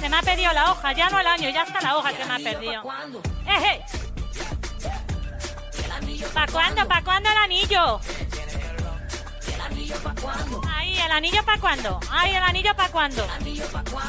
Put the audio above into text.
se me ha perdido la hoja, ya no el año, ya está la hoja, se me ha perdido. ¡Eje! ¿Para cuándo? ¿Para cuándo el anillo? Ahí, ¿el anillo para cuándo? Ay, ¿el anillo para cuándo?